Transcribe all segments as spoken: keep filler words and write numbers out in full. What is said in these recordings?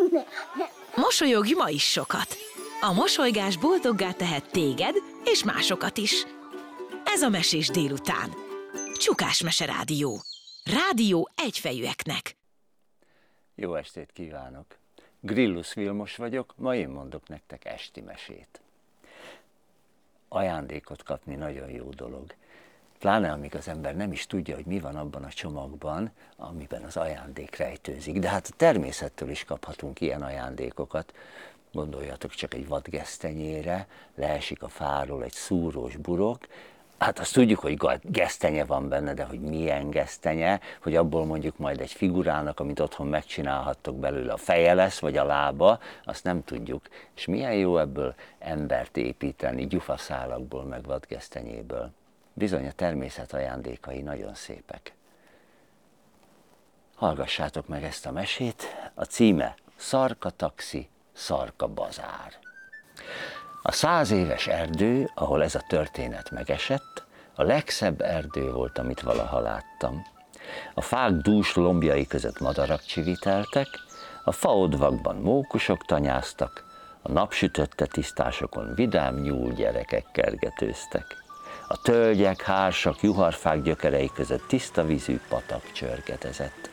Mosolyogj ma is sokat! A mosolygás boldoggá tehet téged és másokat is. Ez a Mesés délután. Csukás Mese Rádió. Rádió egyfejűeknek. Jó estét kívánok! Grillus Vilmos vagyok, ma én mondok nektek esti mesét. Ajándékot kapni nagyon jó dolog. Pláne amíg az ember nem is tudja, hogy mi van abban a csomagban, amiben az ajándék rejtőzik. De hát a természettől is kaphatunk ilyen ajándékokat. Gondoljatok csak egy vadgesztenyére, leesik a fáról egy szúrós burok. Hát azt tudjuk, hogy gesztenye van benne, de hogy milyen gesztenye, hogy abból mondjuk majd egy figurának, amit otthon megcsinálhattok belőle, a feje lesz, vagy a lába, azt nem tudjuk. És milyen jó ebből embert építeni, gyufaszálakból, meg vadgesztenyéből. Bizony a természet ajándékai nagyon szépek. Hallgassátok meg ezt a mesét, a címe Szarka taxi, szarka bazár. A száz éves erdő, ahol ez a történet megesett, a legszebb erdő volt, amit valaha láttam. A fák dús lombjai között madarak csiviteltek, a faodvakban mókusok tanyáztak, a napsütötte tisztásokon vidám nyúl gyerekek kergetőztek. A tölgyek, hársak, juharfák gyökerei között tiszta vízű patak csörgetezett.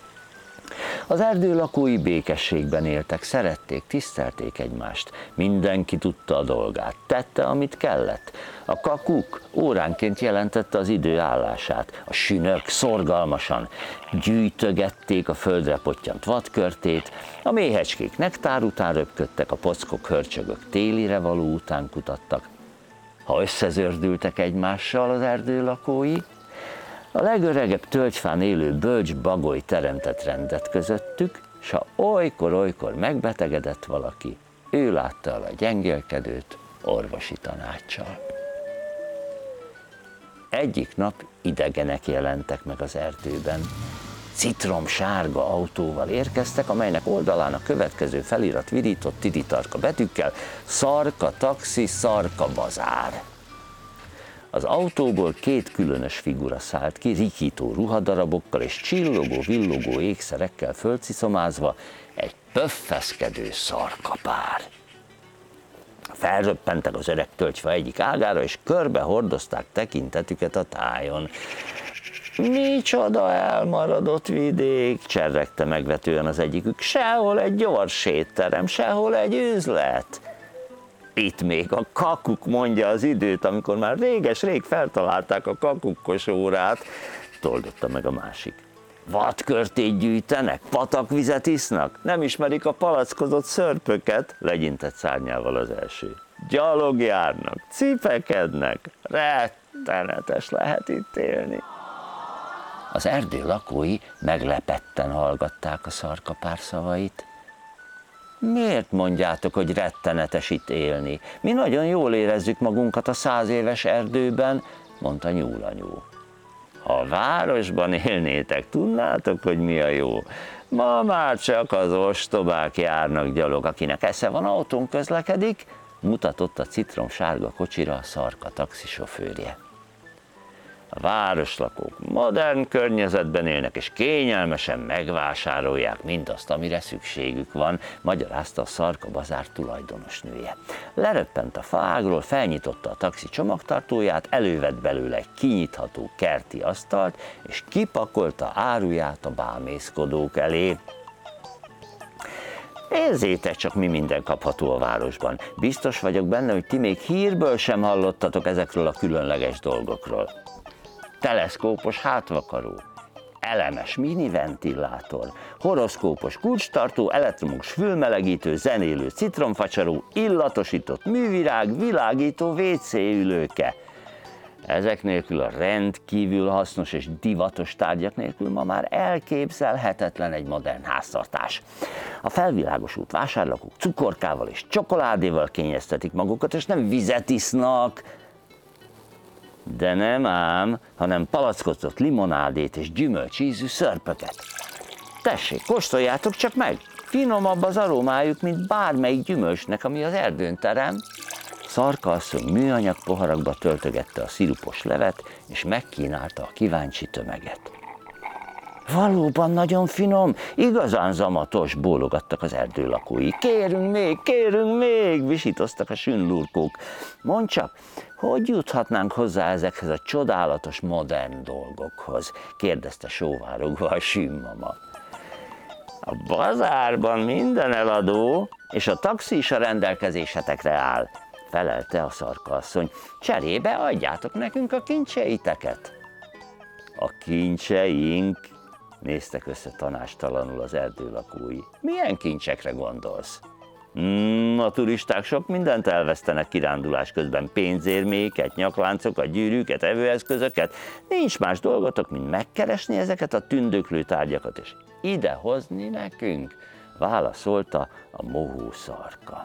Az erdő lakói békességben éltek, szerették, tisztelték egymást. Mindenki tudta a dolgát, tette, amit kellett. A kakuk óránként jelentette az idő állását. A sünök szorgalmasan gyűjtögették a földre pottyant vadkörtét, a méhecskék nektár után röpködtek, a pockok, hörcsögök télire való után kutattak. Ha összezördültek egymással az erdő lakói, a legöregebb tölgyfán élő bölcs bagoly teremtett rendet közöttük, s ha olykor-olykor megbetegedett valaki, ő látta el a gyengélkedőt orvosi tanáccsal. Egyik nap idegenek jelentek meg az erdőben. Citromsárga autóval érkeztek, amelynek oldalán a következő felirat virított tiritarka betűkkel: Szarka taxi, szarka bazár. Az autóból két különös figura szállt ki, rikító ruhadarabokkal és csillogó-villogó ékszerekkel fölciszomázva, egy pöffeszkedő szarkapár. Felröppentek az öreg tölgyfa egyik ágára, és körbe hordozták tekintetüket a tájon. Micsoda elmaradott vidék, cserregte megvetően az egyikük, sehol egy gyors étterem, sehol egy üzlet. Itt még a kakuk mondja az időt, amikor már réges-rég feltalálták a kakukkos órát, toldotta meg a másik. Vadkörtét gyűjtenek, patakvizet isznak, nem ismerik a palackozott szörpöket, legyintett szárnyával az első. Gyalog járnak, cipekednek, rettenetes lehet itt élni. Az erdő lakói meglepetten hallgatták a szarkapár szavait. Miért mondjátok, hogy rettenetes itt élni? Mi nagyon jól érezzük magunkat a száz éves erdőben, mondta nyúlanyú. Ha a városban élnétek, tudnátok, hogy mi a jó? Ma már csak az ostobák járnak gyalog, akinek esze van, autón közlekedik, mutatott a citromsárga kocsira a szarka taxisofőrje. A városlakók modern környezetben élnek, és kényelmesen megvásárolják mindazt, amire szükségük van, magyarázta a szarka bazár tulajdonosnője. Leröppent a fágról, felnyitotta a taxi csomagtartóját, elővett belőle egy kinyitható kerti asztalt, és kipakolta áruját a bámészkodók elé. Nézzétek csak, mi minden kapható a városban. Biztos vagyok benne, hogy ti még hírből sem hallottatok ezekről a különleges dolgokról. Teleszkópos hátvakaró, elemes miniventilátor, horoszkópos kulcstartó, elektromos fülmelegítő, zenélő citromfacsaró, illatosított művirág, világító vé cé ülőke. Ezek nélkül, a rendkívül hasznos és divatos tárgyak nélkül ma már elképzelhetetlen egy modern háztartás. A felvilágosult vásárlók cukorkával és csokoládéval kényeztetik magukat, és nem vizet isznak, de nem ám, hanem palackozott limonádét és gyümölcsízű szörpöket. Tessék, kóstoljátok csak meg! Finomabb az aromájuk, mint bármelyik gyümölcsnek, ami az erdőn terem. Szarka asszony műanyag poharakba töltögette a szirupos levet, és megkínálta a kíváncsi tömeget. Valóban nagyon finom, igazán zamatos, bólogattak az erdő lakói. Kérünk még, kérünk még, visítoztak a sünlurkók. Mondd csak, hogy juthatnánk hozzá ezekhez a csodálatos, modern dolgokhoz? Kérdezte sóvárogva a sünmama. A bazárban minden eladó, és a taxi is a rendelkezésetekre áll, felelte a szarkaasszony. Cserébe adjátok nekünk a kincseiteket. A kincseink? Néztek össze tanástalanul az erdő lakói. Milyen kincsekre gondolsz? Hmm, a turisták sok mindent elvesztenek kirándulás közben, pénzérméket, nyakláncokat, gyűrűket, evőeszközöket. Nincs más dolgotok, mint megkeresni ezeket a tündöklő tárgyakat, és idehozni nekünk, válaszolta a mohó szarka.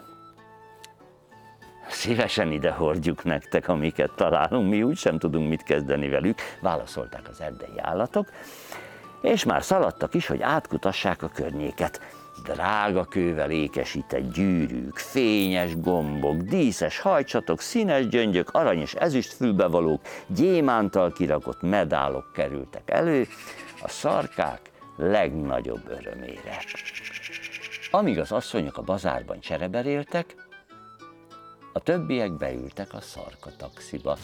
Szívesen ide hordjuk nektek, amiket találunk, mi úgysem tudunk mit kezdeni velük, válaszolták az erdei állatok, és már szaladtak is, hogy átkutassák a környéket. Drága kővel ékesített gyűrűk, fényes gombok, díszes hajcsatok, színes gyöngyök, arany és ezüst fülbevalók, gyémántal kirakott medálok kerültek elő a szarkák legnagyobb örömére. Amíg az asszonyok a bazárban csereberéltek, a többiek beültek a szarka taxiba.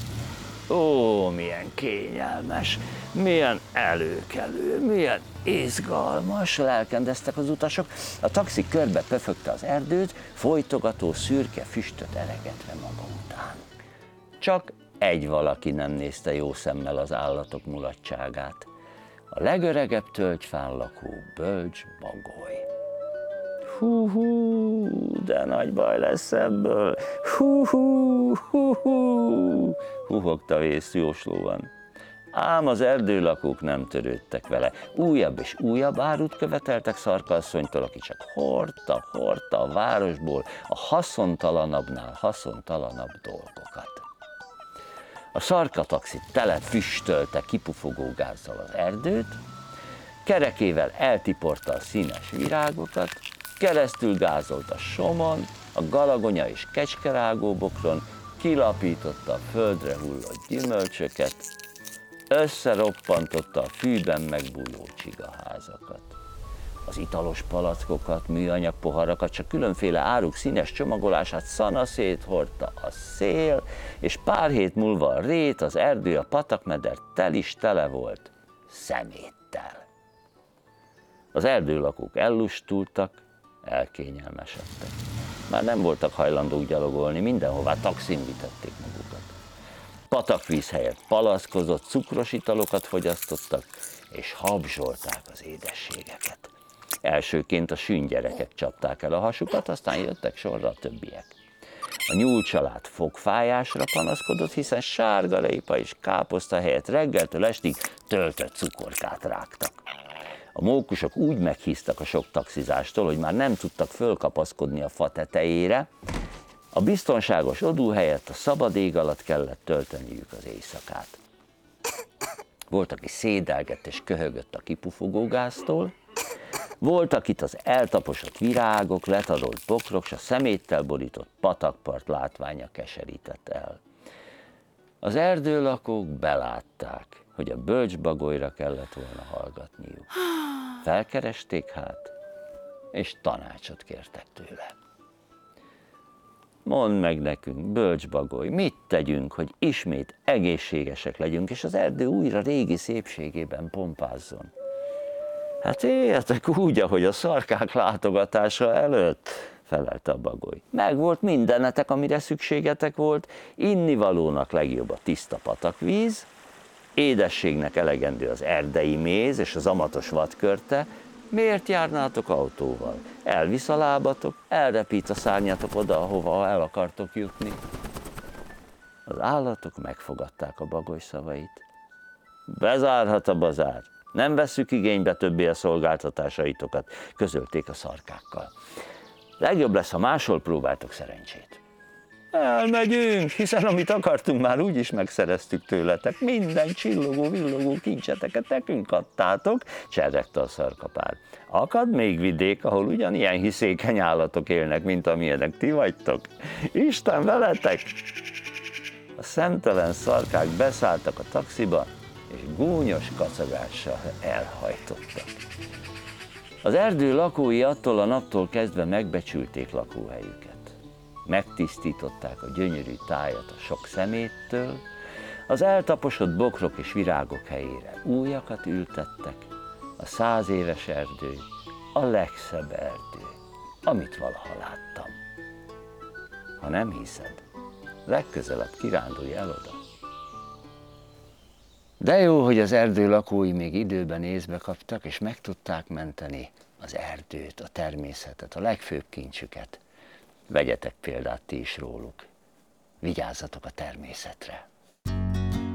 Ó, milyen kényelmes, milyen előkelő, milyen izgalmas, lelkendeztek az utasok. A taxi körbe pöfögte az erdőt, folytogató szürke füstöt eregetve maga után. Csak egy valaki nem nézte jó szemmel az állatok mulatságát. A legöregebb tölgyfán lakó bölcs bagoly. Hú, hú, de nagy baj lesz ebből. Hú, hú, hú, hú, huhogta vészjóslóan. Ám az erdőlakók nem törődtek vele. Újabb és újabb árut követeltek szarkaasszonytól, aki csak hordta, hordta a városból a haszontalanabbnál haszontalanabb dolgokat. A szarkataxi tele füstölte kipufogó gázzal az erdőt, kerekével eltiporta a színes virágokat, keresztül gázolt a somon, a galagonya és kecskerágóbokron, kilapította a földre hullott gyümölcsöket, összeroppantotta a fűben megbújó csigaházakat. Az italos palackokat, műanyag poharakat, csak különféle áruk színes csomagolását szanaszét hordta a szél, és pár hét múlva a rét, az erdő, a patakmeder tel is tele volt szeméttel. Az erdőlakók ellustultak, elkényelmesedtek. Már nem voltak hajlandók gyalogolni, mindenhová taxin vitették magukat. Patakvíz helyett palaszkozott, cukros italokat fogyasztottak, és habzsolták az édességeket. Elsőként a sünngyerekek csapták el a hasukat, aztán jöttek sorra a többiek. A nyúlcsalád fogfájásra panaszkodott, hiszen sárgarépa és káposzta helyett reggeltől estig töltött cukorkát rágtak. A mókusok úgy meghíztak a sok taxizástól, hogy már nem tudtak fölkapaszkodni a fa tetejére, a biztonságos odú helyett a szabad ég alatt kellett tölteniük az éjszakát. Volt, aki szédelgett és köhögött a kipufogógáztól, volt, akit az eltaposott virágok, letarolt bokrok és a szeméttel borított patakpart látványa keserített el. Az erdőlakók belátták, hogy a bölcsbagolyra kellett volna hallgatniuk. Felkeresték hát, és tanácsot kértek tőle. Mondd meg nekünk, bölcsbagoly, mit tegyünk, hogy ismét egészségesek legyünk, és az erdő újra régi szépségében pompázzon. Hát éljetek úgy, ahogy a szarkák látogatása előtt, felelte a bagoly. Megvolt mindenetek, amire szükségetek volt, innivalónak legjobb a tiszta patakvíz, édességnek elegendő az erdei méz és az amatos vadkörte. Miért járnátok autóval? Elvisz a lábatok, elrepít a szárnyatok oda, ahova el akartok jutni. Az állatok megfogadták a bagoly szavait. Bezárhat a bazár, nem vesszük igénybe többé a szolgáltatásaitokat, közölték a szarkákkal. Legjobb lesz, ha máshol próbáltok szerencsét. Elmegyünk, hiszen amit akartunk, már úgyis megszereztük tőletek. Minden csillogó, villogó kincseteket nekünk adtátok, cserregte a szarkapár. Akad még vidék, ahol ugyanilyen hiszékeny állatok élnek, mint amilyenek ti vagytok? Isten veletek! A szemtelen szarkák beszálltak a taxiba, és gúnyos kacagással elhajtottak. Az erdő lakói attól a naptól kezdve megbecsülték lakóhelyüket. Megtisztították a gyönyörű tájat a sok szeméttől, az eltaposott bokrok és virágok helyére újakat ültettek, a száz éves erdő a legszebb erdő, amit valaha láttam. Ha nem hiszed, legközelebb kirándulj el oda. De jó, hogy az erdő lakói még időben észbe kaptak, és meg tudták menteni az erdőt, a természetet, a legfőbb kincsüket. Vegyetek példát ti is róluk. Vigyázzatok a természetre.